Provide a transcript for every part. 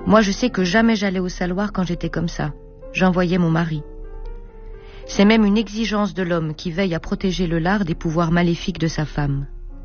Moi, je sais que jamais j'allais au saloir quand j'étais comme ça. J'envoyais mon mari. C'est même une exigence de l'homme qui veille à protéger le lard des pouvoirs maléfiques de sa femme.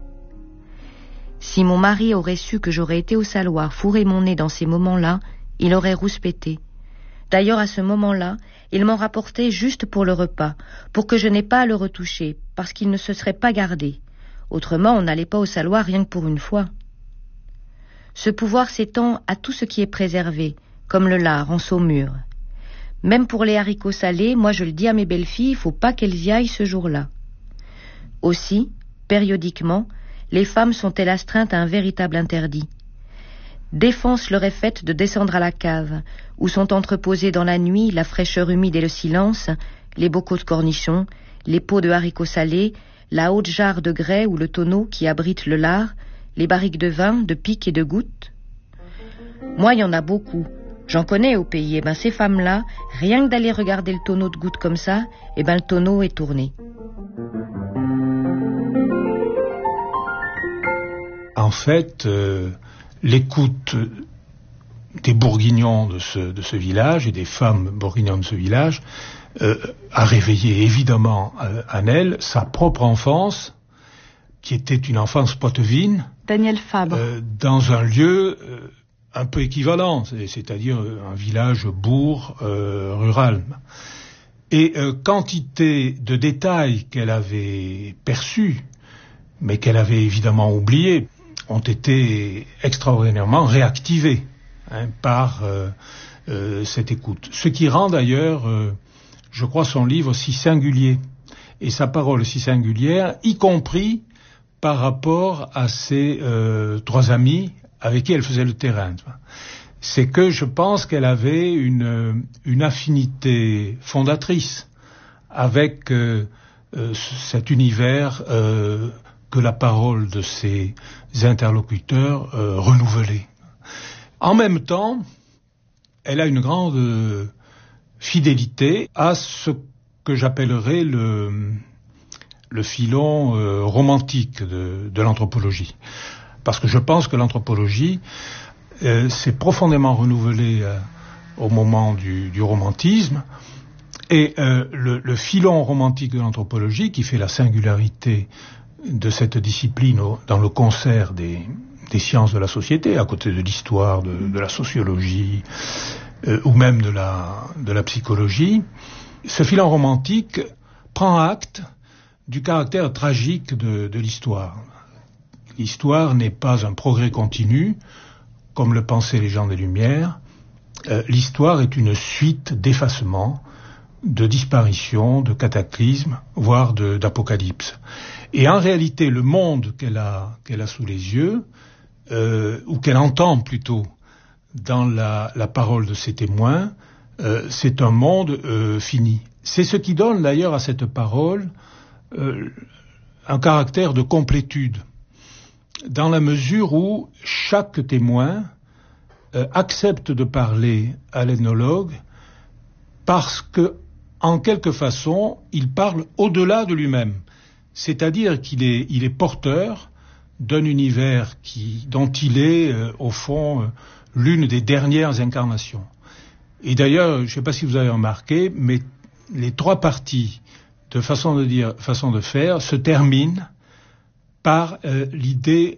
Si mon mari aurait su que j'aurais été au saloir fourrer mon nez dans ces moments-là, il aurait rouspété. D'ailleurs, à ce moment-là, il m'en rapportait juste pour le repas, pour que je n'aie pas à le retoucher, parce qu'il ne se serait pas gardé. Autrement, on n'allait pas au saloir rien que pour une fois. Ce pouvoir s'étend à tout ce qui est préservé, comme le lard en saumure. Même pour les haricots salés, moi je le dis à mes belles-filles, il ne faut pas qu'elles y aillent ce jour-là. Aussi, périodiquement, les femmes sont-elles astreintes à un véritable interdit. Défense leur est faite de descendre à la cave, où sont entreposés dans la nuit la fraîcheur humide et le silence, les bocaux de cornichons, les pots de haricots salés, la haute jarre de grès ou le tonneau qui abrite le lard, les barriques de vin, de piques et de gouttes. Moi, il y en a beaucoup. J'en connais au pays. Ces femmes-là, rien que d'aller regarder le tonneau de gouttes comme ça, le tonneau est tourné. En fait, l'écoute des bourguignons de ce village et des femmes bourguignonnes de ce village a réveillé évidemment en elle sa propre enfance, qui était une enfance poitevine. Daniel Fabre. Dans un lieu un peu équivalent, c'est-à-dire un village bourg rural. Et quantité de détails qu'elle avait perçus, mais qu'elle avait évidemment oubliés, ont été extraordinairement réactivés par cette écoute. Ce qui rend d'ailleurs, je crois, son livre si singulier et sa parole si singulière, y compris par rapport à ses trois amis avec qui elle faisait le terrain. C'est que je pense qu'elle avait une affinité fondatrice avec cet univers que la parole de ses interlocuteurs renouvelait. En même temps, elle a une grande fidélité à ce que j'appellerais le filon romantique de l'anthropologie. Parce que je pense que l'anthropologie s'est profondément renouvelée au moment du romantisme. Et le filon romantique de l'anthropologie, qui fait la singularité de cette discipline dans le concert des sciences de la société, à côté de l'histoire, de la sociologie, ou même de la psychologie, ce filon romantique prend acte du caractère tragique de l'histoire. L'histoire n'est pas un progrès continu, comme le pensaient les gens des Lumières. L'histoire est une suite d'effacements, de disparitions, de cataclysmes, voire d'apocalypses. Et en réalité, le monde qu'elle a sous les yeux, ou qu'elle entend plutôt dans la parole de ses témoins, c'est un monde fini. C'est ce qui donne d'ailleurs à cette parole un caractère de complétude, dans la mesure où chaque témoin accepte de parler à l'ethnologue parce que, en quelque façon, il parle au-delà de lui-même. C'est-à-dire qu'il est porteur d'un univers dont il est, au fond, l'une des dernières incarnations. Et d'ailleurs, je ne sais pas si vous avez remarqué, mais les trois parties de façon de dire, façon de faire, se terminent par l'idée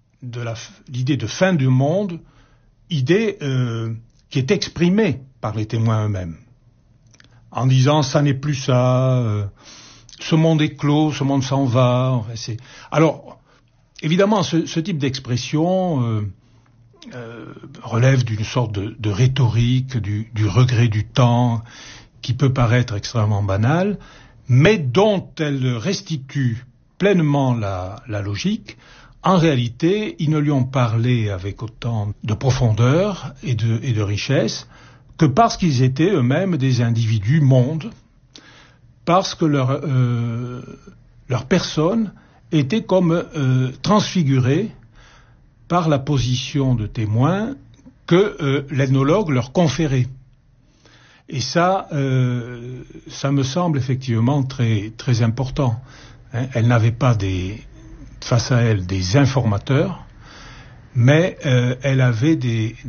de fin du monde, idée qui est exprimée par les témoins eux-mêmes, en disant ça n'est plus ça, ce monde est clos, ce monde s'en va. Enfin, alors, évidemment, ce type d'expression relève d'une sorte de rhétorique, du regret du temps, qui peut paraître extrêmement banal, mais dont elle restitue pleinement la logique. En réalité, ils ne lui ont parlé avec autant de profondeur et de richesse que parce qu'ils étaient eux-mêmes des individus mondes, parce que leur personne était comme transfigurée par la position de témoin que l'ethnologue leur conférait. Et ça me semble effectivement très, très important. Elle n'avait pas face à elle des informateurs, mais elle avait des